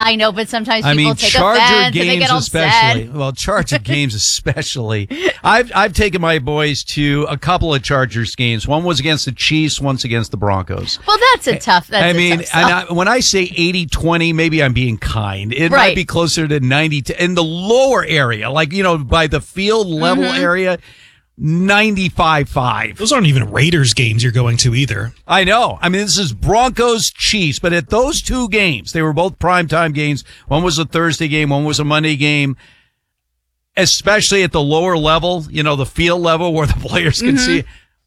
I know, but sometimes people take Charger offense games and they get all especially. sad. Well, Charger games especially. I've taken my boys to a couple of Chargers games. One was against the Chiefs, once against the Broncos. Well, that's a tough. When I say 80-20, maybe I'm being kind. It might be closer to 90 in the lower area, like by the field level area. 95-5. Those aren't even Raiders games you're going to either. I know. This is Broncos Chiefs, but at those two games, they were both primetime games. One was a Thursday game, one was a Monday game. Especially at the lower level, the field level where the players can see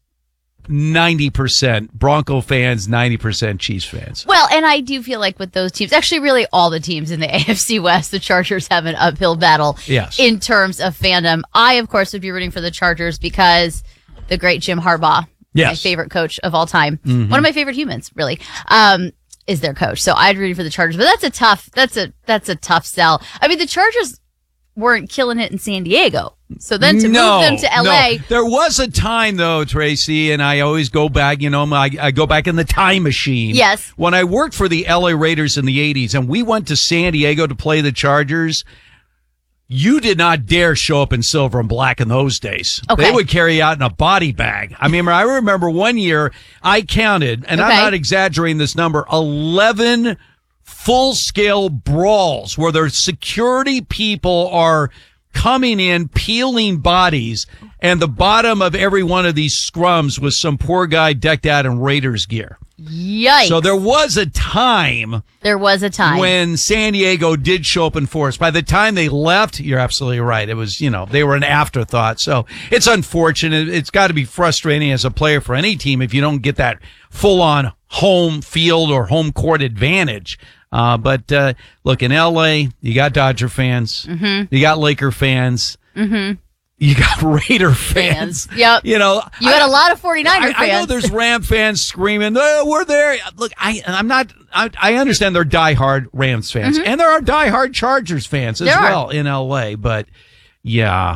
90% Bronco fans, 90% Chiefs fans. Well, and I do feel like with those teams, actually really all the teams in the AFC West, the Chargers have an uphill battle in terms of fandom. I, of course, would be rooting for the Chargers because the great Jim Harbaugh, my favorite coach of all time, one of my favorite humans, really, is their coach. So I'd root for the Chargers, but that's a tough sell. The Chargers weren't killing it in San Diego. So then to move them to L.A. No. There was a time, though, Tracy, and I always go back, I go back in the time machine. Yes. When I worked for the L.A. Raiders in the 80s, and we went to San Diego to play the Chargers, you did not dare show up in silver and black in those days. Okay. They would carry you out in a body bag. I remember one year I counted, and I'm not exaggerating this number, 11 full-scale brawls where their security people are coming in, peeling bodies, and the bottom of every one of these scrums was some poor guy decked out in Raiders gear. Yikes. So there was a time. When San Diego did show up in force. By the time they left, you're absolutely right. It was, they were an afterthought. So it's unfortunate. It's got to be frustrating as a player for any team if you don't get that full-on home field or home court advantage. But look, in L.A., you got Dodger fans. You got Laker fans. You got Raider fans. Yep. You got a lot of 49er fans. I know there's Ram fans screaming, oh, we're there. Look, I understand they're diehard Rams fans. And there are diehard Chargers fans as well in L.A. But, yeah,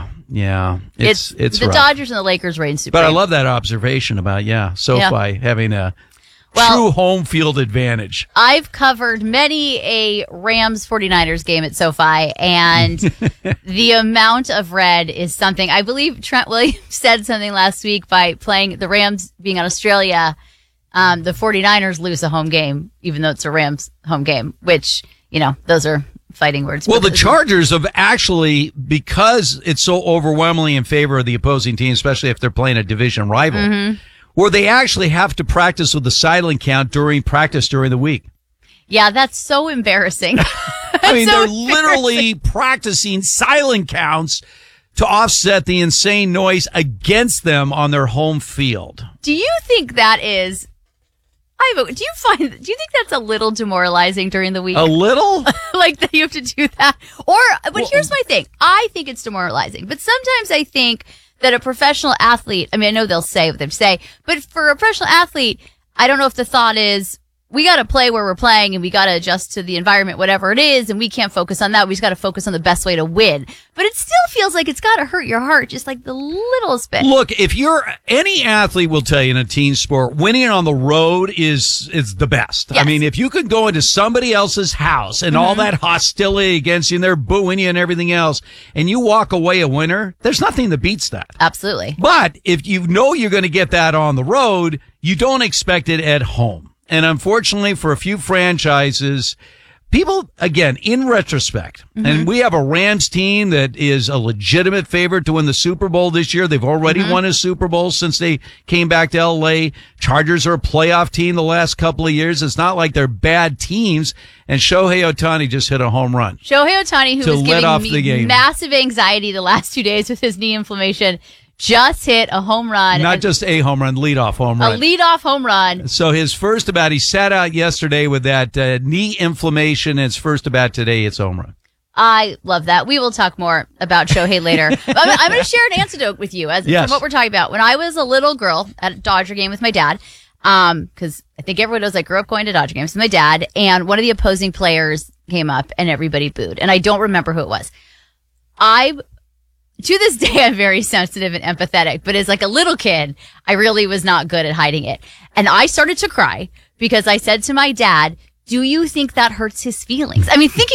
it's the rough. Dodgers and the Lakers reign supreme. But I love that observation about, SoFi having a true home field advantage. I've covered many a Rams 49ers game at SoFi, and the amount of red is something. I believe Trent Williams said something last week by playing the Rams being in Australia. The 49ers lose a home game, even though it's a Rams home game, which, those are fighting words. Well, the Chargers have actually, because it's so overwhelmingly in favor of the opposing team, especially if they're playing a division rival, where they actually have to practice with the silent count during practice during the week. Yeah, that's so embarrassing. They're literally practicing silent counts to offset the insane noise against them on their home field. Do you think that is... do you think that's a little demoralizing during the week? A little? Like that you have to do that? But here's my thing. I think it's demoralizing, but sometimes I think that a professional athlete, I know they'll say what they say, but for a professional athlete, I don't know if the thought is, we got to play where we're playing and we got to adjust to the environment, whatever it is, and we can't focus on that. We just got to focus on the best way to win. But it still feels like it's got to hurt your heart just like the littlest bit. Look, if any athlete will tell you in a team sport, winning on the road is the best. Yes. If you could go into somebody else's house and all that hostility against you and they're booing you and everything else, and you walk away a winner, there's nothing that beats that. Absolutely. But if you know you're going to get that on the road, you don't expect it at home. And unfortunately, for a few franchises, people, again, in retrospect, and we have a Rams team that is a legitimate favorite to win the Super Bowl this year. They've already won a Super Bowl since they came back to L.A. Chargers are a playoff team the last couple of years. It's not like they're bad teams. And Shohei Ohtani just hit a home run. Shohei Ohtani, who was giving me massive anxiety the last 2 days with his knee inflammation, just hit a home run. Not just a home run, leadoff home run. A leadoff home run. So his first at-bat, he sat out yesterday with that knee inflammation. His first at-bat today, it's home run. I love that. We will talk more about Shohei later. I'm going to share an anecdote with you from what we're talking about. When I was a little girl at a Dodger game with my dad, because I think everyone knows I grew up going to Dodger games with my dad, and one of the opposing players came up and everybody booed. And I don't remember who it was. To this day, I'm very sensitive and empathetic, but as like a little kid, I really was not good at hiding it. And I started to cry because I said to my dad, do you think that hurts his feelings? Thinking